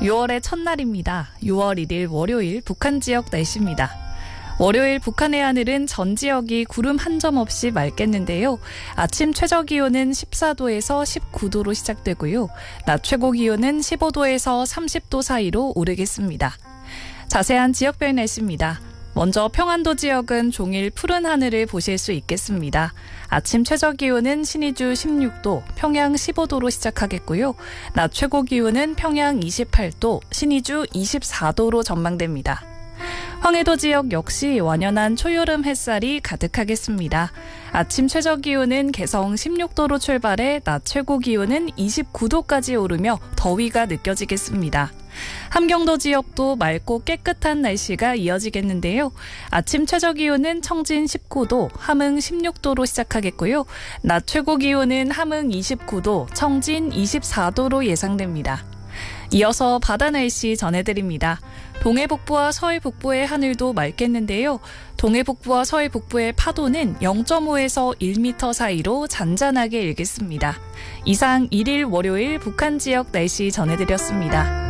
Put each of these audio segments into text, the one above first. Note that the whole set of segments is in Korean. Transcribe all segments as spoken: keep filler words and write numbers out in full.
유월의 첫날입니다. 유월 일일 월요일 북한 지역 날씨입니다. 월요일 북한의 하늘은 전 지역이 구름 한 점 없이 맑겠는데요. 아침 최저 기온은 십사 도에서 십구 도로 시작되고요. 낮 최고 기온은 십오 도에서 삼십 도 사이로 오르겠습니다. 자세한 지역별 날씨입니다. 먼저 평안도 지역은 종일 푸른 하늘을 보실 수 있겠습니다. 아침 최저 기온은 신의주 십육 도, 평양 십오 도로 시작하겠고요. 낮 최고 기온은 평양 이십팔 도, 신의주 이십사 도로 전망됩니다. 황해도 지역 역시 완연한 초여름 햇살이 가득하겠습니다. 아침 최저 기온은 개성 십육 도로 출발해 낮 최고 기온은 이십구 도까지 오르며 더위가 느껴지겠습니다. 함경도 지역도 맑고 깨끗한 날씨가 이어지겠는데요. 아침 최저 기온은 청진 십구 도, 함흥 십육 도로 시작하겠고요. 낮 최고 기온은 함흥 이십구 도, 청진 이십사 도로 예상됩니다. 이어서 바다 날씨 전해드립니다. 동해 북부와 서해 북부의 하늘도 맑겠는데요. 동해 북부와 서해 북부의 파도는 영 점 오에서 일 미터 사이로 잔잔하게 일겠습니다. 이상 일일 월요일 북한 지역 날씨 전해드렸습니다.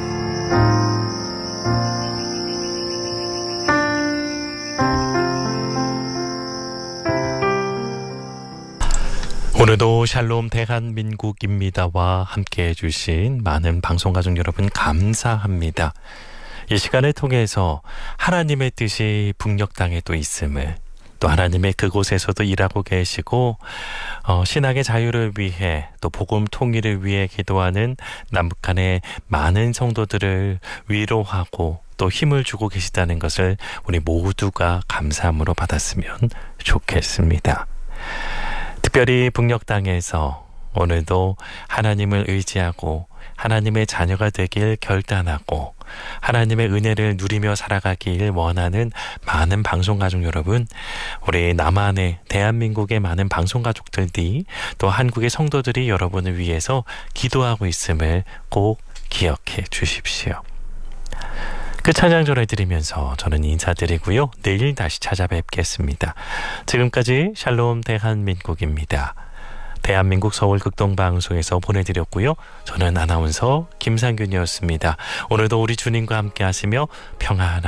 오늘도 샬롬 대한민국입니다와 함께해 주신 많은 방송가족 여러분 감사합니다. 이 시간을 통해서 하나님의 뜻이 북녘 땅에 또 있음을, 또 하나님의 그곳에서도 일하고 계시고 어, 신앙의 자유를 위해 또 복음 통일을 위해 기도하는 남북한의 많은 성도들을 위로하고 또 힘을 주고 계시다는 것을 우리 모두가 감사함으로 받았으면 좋겠습니다. 특별히 북녘 땅에서 오늘도 하나님을 의지하고 하나님의 자녀가 되길 결단하고 하나님의 은혜를 누리며 살아가길 원하는 많은 방송가족 여러분, 우리 남한의 대한민국의 많은 방송가족들이 또 한국의 성도들이 여러분을 위해서 기도하고 있음을 꼭 기억해 주십시오. 그 찬양 전해드리면서 저는 인사드리고요. 내일 다시 찾아뵙겠습니다. 지금까지 샬롬 대한민국입니다. 대한민국 서울 극동방송에서 보내드렸고요. 저는 아나운서 김상균이었습니다. 오늘도 우리 주님과 함께 하시며 평안한